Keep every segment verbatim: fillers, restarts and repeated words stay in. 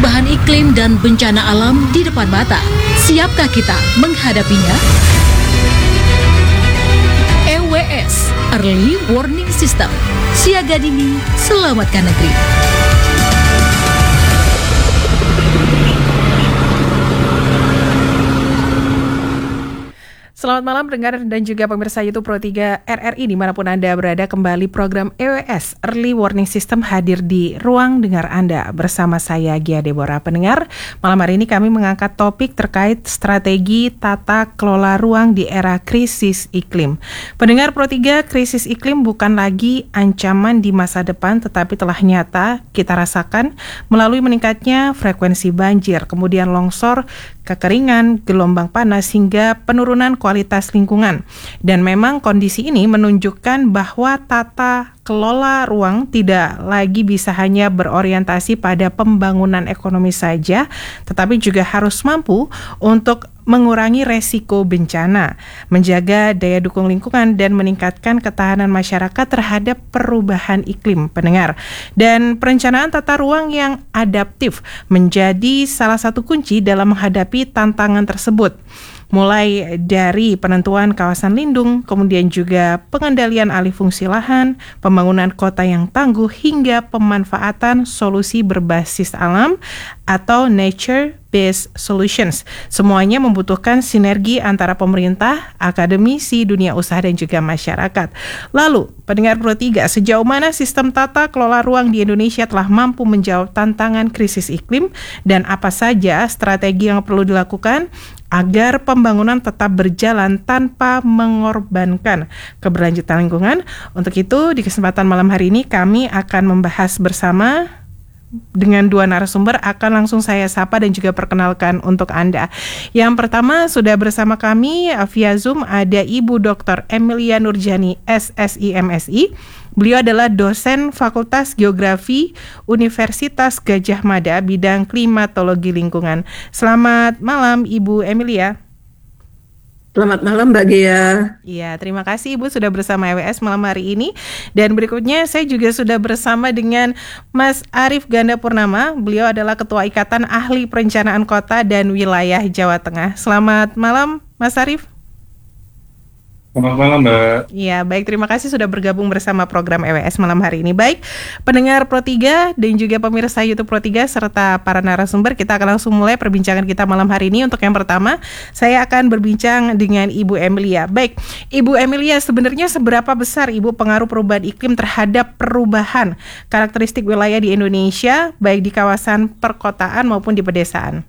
Perubahan iklim dan bencana alam di depan mata. Siapkah kita menghadapinya? E W S, Early Warning System. Siaga dini, selamatkan negeri. Selamat malam pendengar dan juga pemirsa YouTube Pro tiga R R I dimanapun Anda berada. Kembali program E W S Early Warning System hadir di ruang dengar Anda bersama saya Gia Deborah. Pendengar, malam hari ini kami mengangkat topik terkait strategi tata kelola ruang di era krisis iklim. Pendengar Pro tiga, krisis iklim bukan lagi ancaman di masa depan tetapi telah nyata kita rasakan melalui meningkatnya frekuensi banjir, kemudian longsor, kekeringan, gelombang panas hingga penurunan kualitas lingkungan. Dan memang kondisi ini menunjukkan bahwa tata kelola ruang tidak lagi bisa hanya berorientasi pada pembangunan ekonomi saja, tetapi juga harus mampu untuk mengurangi resiko bencana, menjaga daya dukung lingkungan, dan meningkatkan ketahanan masyarakat terhadap perubahan iklim, pendengar. Dan perencanaan tata ruang yang adaptif menjadi salah satu kunci dalam menghadapi tantangan tersebut. Mulai dari penentuan kawasan lindung, kemudian juga pengendalian alih fungsi lahan, pembangunan kota yang tangguh, hingga pemanfaatan solusi berbasis alam atau nature-based solutions. Semuanya membutuhkan sinergi antara pemerintah, akademisi, dunia usaha, dan juga masyarakat. Lalu, pendengar Pro tiga, sejauh mana sistem tata kelola ruang di Indonesia telah mampu menjawab tantangan krisis iklim dan apa saja strategi yang perlu dilakukan agar pembangunan tetap berjalan tanpa mengorbankan keberlanjutan lingkungan? Untuk itu, di kesempatan malam hari ini kami akan membahas bersama dengan dua narasumber. Akan langsung saya sapa dan juga perkenalkan untuk Anda. Yang pertama sudah bersama kami via Zoom ada Ibu Doktor Emilia Nurjani S S I M Si. Beliau adalah dosen Fakultas Geografi Universitas Gadjah Mada bidang klimatologi lingkungan. Selamat malam Ibu Emilia. Selamat malam Mbak Gia. Iya, terima kasih Ibu sudah bersama E W S malam hari ini. Dan berikutnya saya juga sudah bersama dengan Mas Arief Ganda Purnama. Beliau adalah Ketua Ikatan Ahli Perencanaan Kota dan Wilayah Jawa Tengah. Selamat malam Mas Arief. Selamat malam Mbak. Ya, baik, terima kasih sudah bergabung bersama program E W S malam hari ini. Baik, pendengar Pro tiga dan juga pemirsa YouTube Pro tiga serta para narasumber, kita akan langsung mulai perbincangan kita malam hari ini. Untuk yang pertama, saya akan berbincang dengan Ibu Emilia. Baik, Ibu Emilia, sebenarnya seberapa besar Ibu pengaruh perubahan iklim terhadap perubahan karakteristik wilayah di Indonesia, baik di kawasan perkotaan maupun di pedesaan?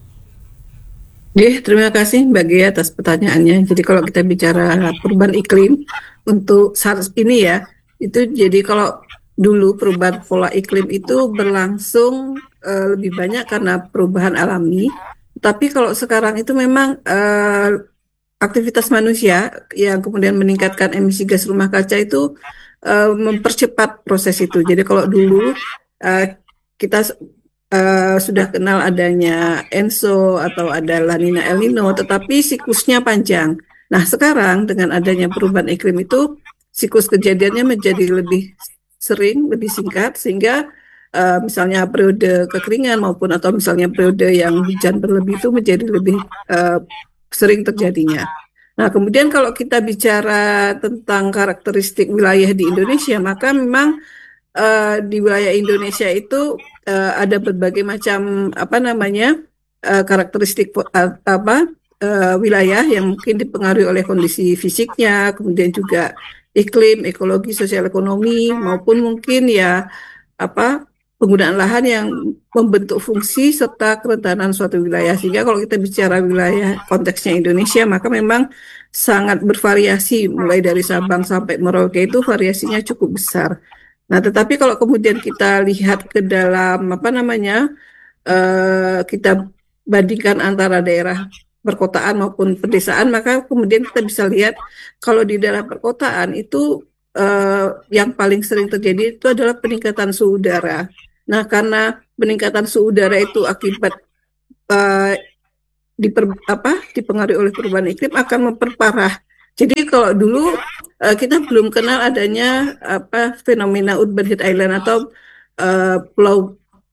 Oke, terima kasih Mbak Gia atas pertanyaannya. Jadi kalau kita bicara perubahan iklim untuk saat ini ya, itu jadi kalau dulu perubahan pola iklim itu berlangsung uh, lebih banyak karena perubahan alami. Tapi kalau sekarang itu memang uh, aktivitas manusia yang kemudian meningkatkan emisi gas rumah kaca itu uh, mempercepat proses itu. Jadi kalau dulu uh, kita Uh, sudah kenal adanya ENSO atau ada La Nina El Nino, tetapi siklusnya panjang. Nah, sekarang dengan adanya perubahan iklim itu, siklus kejadiannya menjadi lebih sering, lebih singkat, sehingga uh, misalnya periode kekeringan maupun atau misalnya periode yang hujan berlebih itu menjadi lebih uh, sering terjadinya. Nah, kemudian kalau kita bicara tentang karakteristik wilayah di Indonesia, maka memang Uh, di wilayah Indonesia itu uh, ada berbagai macam apa namanya uh, karakteristik uh, apa uh, wilayah yang mungkin dipengaruhi oleh kondisi fisiknya, kemudian juga iklim, ekologi, sosial ekonomi, maupun mungkin ya apa penggunaan lahan yang membentuk fungsi serta kerentanan suatu wilayah. Sehingga kalau kita bicara wilayah konteksnya Indonesia, maka memang sangat bervariasi mulai dari Sabang sampai Merauke itu variasinya cukup besar. Nah, tetapi kalau kemudian kita lihat ke dalam apa namanya, uh, kita bandingkan antara daerah perkotaan maupun pedesaan, maka kemudian kita bisa lihat kalau di daerah perkotaan itu uh, yang paling sering terjadi itu adalah peningkatan suhu udara. Nah, karena peningkatan suhu udara itu akibat uh, diper, apa, dipengaruhi oleh perubahan iklim akan memperparah. Jadi kalau dulu uh, kita belum kenal adanya apa fenomena urban heat island atau uh, pulau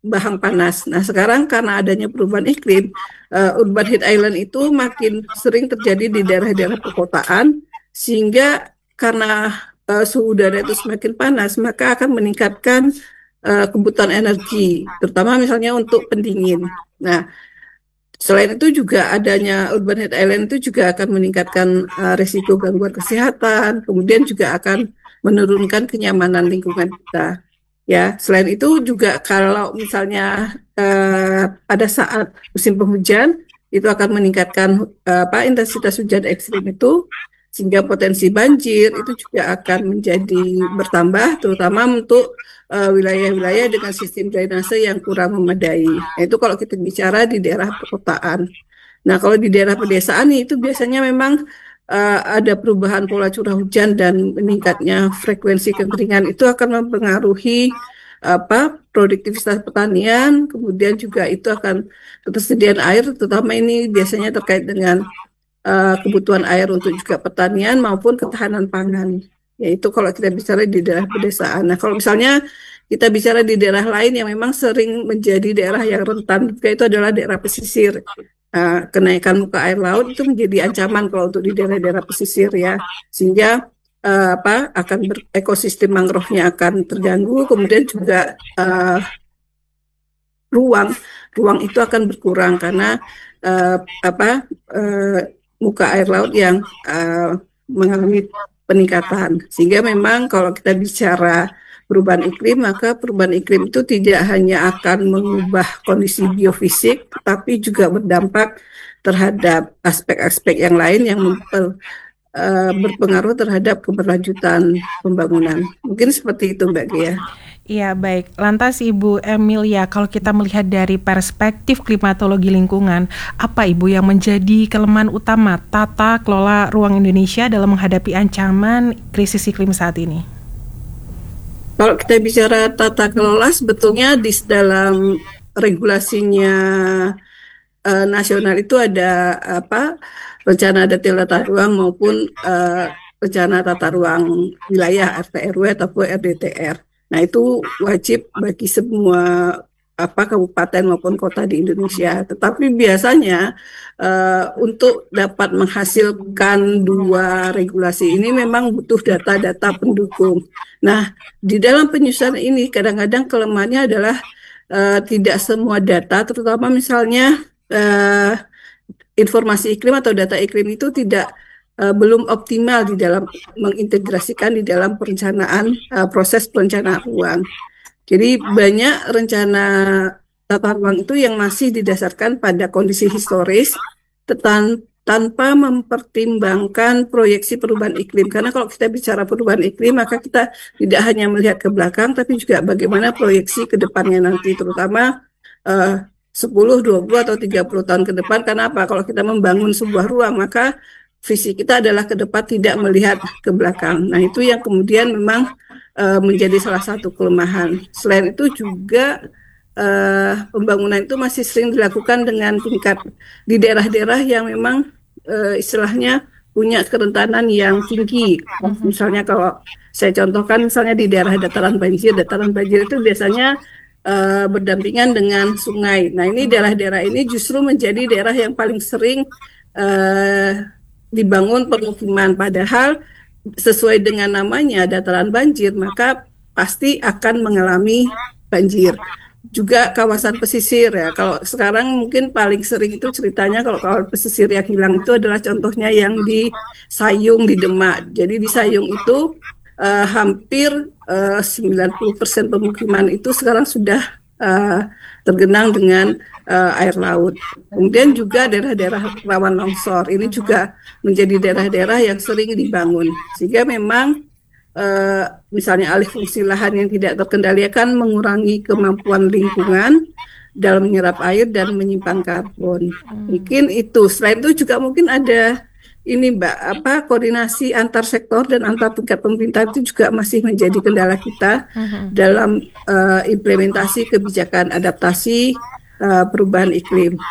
bahang panas. Nah, sekarang karena adanya perubahan iklim, uh, urban heat island itu makin sering terjadi di daerah-daerah perkotaan, sehingga karena uh, suhu udara itu semakin panas, maka akan meningkatkan uh, kebutuhan energi, terutama misalnya untuk pendingin. Nah, selain itu juga adanya urban heat island itu juga akan meningkatkan uh, risiko gangguan kesehatan, kemudian juga akan menurunkan kenyamanan lingkungan kita. Ya, selain itu juga kalau misalnya uh, pada saat musim penghujan itu akan meningkatkan uh, apa intensitas hujan ekstrim itu, sehingga potensi banjir itu juga akan menjadi bertambah, terutama untuk uh, wilayah-wilayah dengan sistem drainase yang kurang memadai. Nah, itu kalau kita bicara di daerah perkotaan. Nah, kalau di daerah pedesaan itu biasanya memang uh, ada perubahan pola curah hujan dan meningkatnya frekuensi kekeringan, itu akan mempengaruhi apa produktivitas pertanian, kemudian juga itu akan ketersediaan air, terutama ini biasanya terkait dengan uh, kebutuhan air untuk juga pertanian maupun ketahanan pangan. Yaitu kalau kita bicara di daerah pedesaan. Nah, kalau misalnya kita bicara di daerah lain yang memang sering menjadi daerah yang rentan, itu adalah daerah pesisir. Uh, kenaikan muka air laut itu menjadi ancaman kalau untuk di daerah-daerah pesisir ya, sehingga uh, apa akan ber- ekosistem mangrove-nya akan terganggu, kemudian juga uh, ruang ruang itu akan berkurang karena uh, apa uh, muka air laut yang uh, mengalami peningkatan, sehingga memang kalau kita bicara perubahan iklim, maka perubahan iklim itu tidak hanya akan mengubah kondisi biofisik, tapi juga berdampak terhadap aspek-aspek yang lain yang memper, uh, berpengaruh terhadap keberlanjutan pembangunan. Mungkin seperti itu, Mbak Gia. Iya, baik. Lantas Ibu Emilia, kalau kita melihat dari perspektif klimatologi lingkungan, apa Ibu yang menjadi kelemahan utama tata kelola ruang Indonesia dalam menghadapi ancaman krisis iklim saat ini? Kalau kita bicara tata kelola, sebetulnya di dalam regulasinya uh, nasional itu ada apa rencana detail tata ruang maupun uh, rencana tata ruang wilayah R T R W ataupun R D T R. Nah, itu wajib bagi semua apa kabupaten maupun kota di Indonesia. Tetapi biasanya uh, untuk dapat menghasilkan dua regulasi ini memang butuh data-data pendukung. Nah, di dalam penyusunan ini kadang-kadang kelemahannya adalah uh, tidak semua data, terutama misalnya uh, informasi iklim atau data iklim itu tidak uh, belum optimal di dalam mengintegrasikan di dalam perencanaan uh, proses perencanaan ruang. Jadi banyak rencana tata ruang itu yang masih didasarkan pada kondisi historis tetan, tanpa mempertimbangkan proyeksi perubahan iklim. Karena kalau kita bicara perubahan iklim, maka kita tidak hanya melihat ke belakang, tapi juga bagaimana proyeksi ke depannya nanti, terutama uh, sepuluh, dua puluh, atau tiga puluh tahun ke depan. Karena apa? Kalau kita membangun sebuah ruang, maka visi kita adalah ke depan, tidak melihat ke belakang. Nah, itu yang kemudian memang uh, menjadi salah satu kelemahan. Selain itu juga uh, pembangunan itu masih sering dilakukan dengan tingkat di daerah-daerah yang memang uh, istilahnya punya kerentanan yang tinggi. Misalnya kalau saya contohkan, misalnya di daerah dataran banjir, dataran banjir itu biasanya uh, berdampingan dengan sungai. Nah, ini daerah-daerah ini justru menjadi daerah yang paling sering uh, dibangun permukiman, padahal sesuai dengan namanya dataran banjir, maka pasti akan mengalami banjir. Juga kawasan pesisir ya, kalau sekarang mungkin paling sering itu ceritanya kalau kawasan pesisir yang hilang itu adalah contohnya yang di Sayung, di Demak. Jadi di Sayung itu uh, hampir uh, sembilan puluh persen pemukiman itu sekarang sudah uh, tergenang dengan uh, air laut. Kemudian juga daerah-daerah rawan longsor ini juga menjadi daerah-daerah yang sering dibangun, sehingga memang uh, misalnya alih fungsi lahan yang tidak terkendali akan mengurangi kemampuan lingkungan dalam menyerap air dan menyimpan karbon. Mungkin itu. Selain itu juga mungkin ada ini Mbak, apa koordinasi antar sektor dan antar tingkat pemerintah itu juga masih menjadi kendala kita uh-huh. dalam uh, implementasi kebijakan adaptasi uh, perubahan iklim.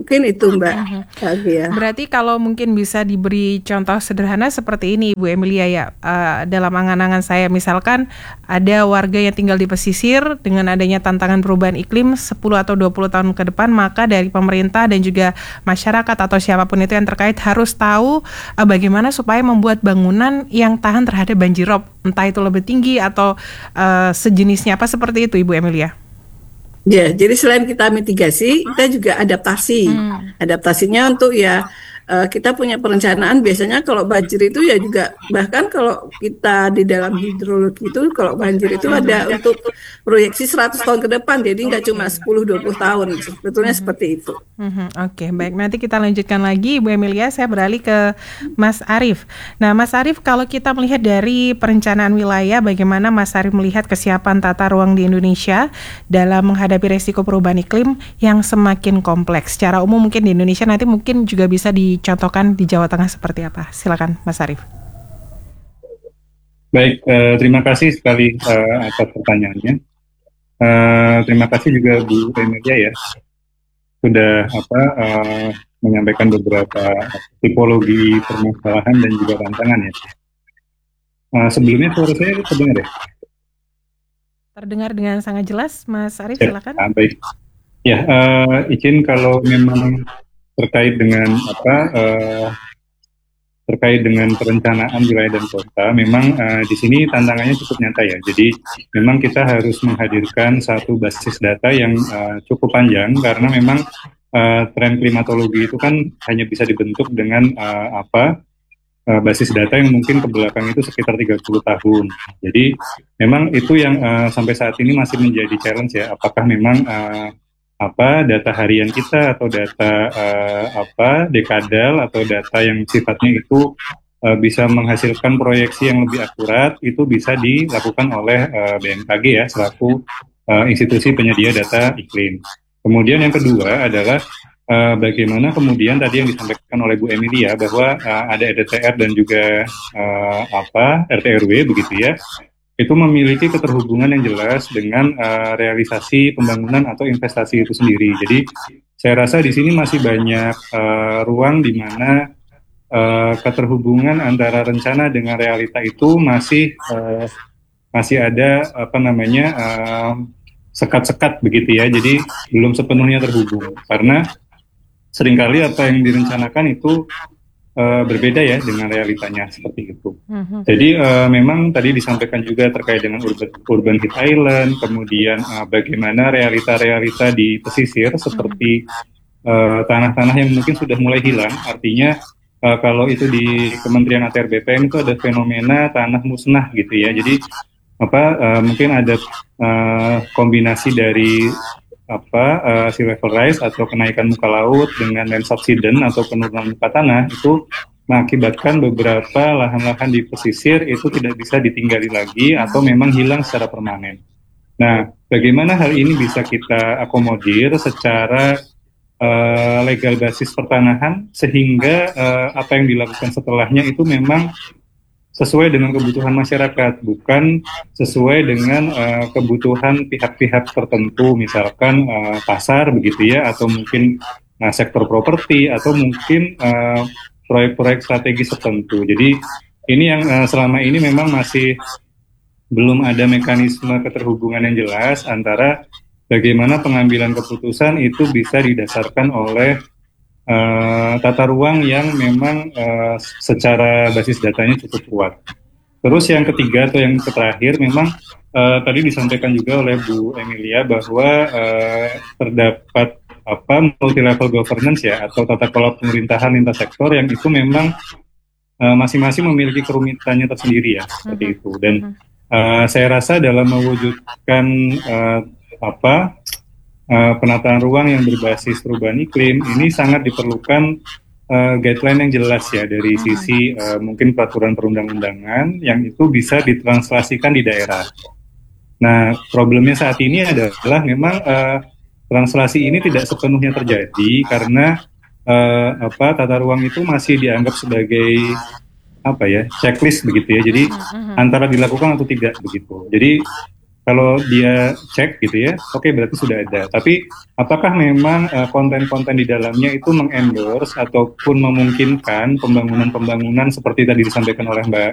Mungkin itu Mbak Gia. Berarti kalau mungkin bisa diberi contoh sederhana seperti ini Bu Emilia ya, uh, dalam angan-angan saya misalkan ada warga yang tinggal di pesisir dengan adanya tantangan perubahan iklim sepuluh atau dua puluh tahun ke depan, maka dari pemerintah dan juga masyarakat atau siapapun itu yang terkait harus tahu uh, bagaimana supaya membuat bangunan yang tahan terhadap banjirop, entah itu lebih tinggi atau uh, sejenisnya, apa seperti itu Ibu Emilia? Ya, jadi selain kita mitigasi, kita juga adaptasi. Hmm. Adaptasinya untuk ya uh, kita punya perencanaan. Biasanya kalau banjir itu ya juga, bahkan kalau kita di dalam hidrologi itu, kalau banjir itu ada untuk proyeksi seratus tahun ke depan. Jadi nggak cuma sepuluh dua puluh tahun. Sebetulnya hmm. seperti itu. Hmm, Oke, okay, baik. Nanti kita lanjutkan lagi, Bu Emilia. Saya beralih ke Mas Arief. Nah, Mas Arief, kalau kita melihat dari perencanaan wilayah, bagaimana Mas Arief melihat kesiapan tata ruang di Indonesia dalam menghadapi resiko perubahan iklim yang semakin kompleks? Secara umum mungkin di Indonesia, nanti mungkin juga bisa dicontohkan di Jawa Tengah seperti apa? Silakan, Mas Arief. Baik, uh, terima kasih sekali uh, atas pertanyaannya. Uh, terima kasih juga Bu Emilia ya, sudah apa uh, menyampaikan beberapa tipologi permasalahan dan juga tantangan ya. Uh, sebelumnya suara saya terdengar ya? Terdengar dengan sangat jelas, Mas Arief, ya, silakan. Ah, baik. Ya, uh, izin kalau memang terkait dengan apa uh, terkait dengan perencanaan wilayah dan kota, memang uh, di sini tantangannya cukup nyata ya. Jadi memang kita harus menghadirkan satu basis data yang uh, cukup panjang, karena memang uh, tren klimatologi itu kan hanya bisa dibentuk dengan uh, apa uh, basis data yang mungkin ke belakang itu sekitar tiga puluh tahun. Jadi memang itu yang uh, sampai saat ini masih menjadi challenge ya. Apakah memang uh, apa data harian kita atau data uh, apa dekadal atau data yang sifatnya itu uh, bisa menghasilkan proyeksi yang lebih akurat, itu bisa dilakukan oleh uh, B M K G ya selaku uh, institusi penyedia data iklim. Kemudian yang kedua adalah uh, bagaimana kemudian tadi yang disampaikan oleh Bu Emilia bahwa uh, ada R D T R dan juga uh, apa R T R W begitu ya, itu memiliki keterhubungan yang jelas dengan uh, realisasi pembangunan atau investasi itu sendiri. Jadi saya rasa di sini masih banyak uh, ruang di mana uh, keterhubungan antara rencana dengan realita itu masih uh, masih ada apa namanya uh, sekat-sekat begitu ya. Jadi belum sepenuhnya terhubung, karena seringkali apa yang direncanakan itu Uh, berbeda ya dengan realitanya seperti itu. Uh-huh. Jadi uh, memang tadi disampaikan juga terkait dengan urban, urban heat island, kemudian uh, bagaimana realita-realita di pesisir seperti uh, tanah-tanah yang mungkin sudah mulai hilang. Artinya uh, kalau itu di Kementerian A T R B P N itu ada fenomena tanah musnah gitu ya. Jadi apa uh, mungkin ada uh, kombinasi dari apa uh, sea level rise atau kenaikan muka laut dengan land subsidence atau penurunan muka tanah, itu mengakibatkan beberapa lahan-lahan di pesisir itu tidak bisa ditinggali lagi atau memang hilang secara permanen. Nah, bagaimana hal ini bisa kita akomodir secara uh, legal basis pertanahan sehingga uh, apa yang dilakukan setelahnya itu memang sesuai dengan kebutuhan masyarakat, bukan sesuai dengan uh, kebutuhan pihak-pihak tertentu, misalkan uh, pasar begitu ya, atau mungkin uh, sektor properti, atau mungkin uh, proyek-proyek strategis tertentu. Jadi ini yang uh, selama ini memang masih belum ada mekanisme keterhubungan yang jelas antara bagaimana pengambilan keputusan itu bisa didasarkan oleh Uh, tata ruang yang memang uh, secara basis datanya cukup kuat. Terus yang ketiga atau yang terakhir, memang uh, tadi disampaikan juga oleh Bu Emilia bahwa uh, terdapat apa multi level governance ya, atau tata kelola pemerintahan lintas sektor yang itu memang uh, masing-masing memiliki kerumitannya tersendiri ya, seperti itu. Dan uh, saya rasa dalam mewujudkan uh, apa Uh, penataan ruang yang berbasis perubahan iklim ini sangat diperlukan uh, guideline yang jelas ya dari sisi uh, mungkin peraturan perundang-undangan yang itu bisa ditranslasikan di daerah. Nah, problemnya saat ini adalah memang uh, translasi ini tidak sepenuhnya terjadi karena uh, apa tata ruang itu masih dianggap sebagai apa ya checklist begitu ya. Jadi antara dilakukan atau tidak begitu. Jadi kalau dia cek gitu ya, oke berarti sudah ada. Tapi apakah memang uh, konten-konten di dalamnya itu mengendorse ataupun memungkinkan pembangunan-pembangunan seperti tadi disampaikan oleh Mbak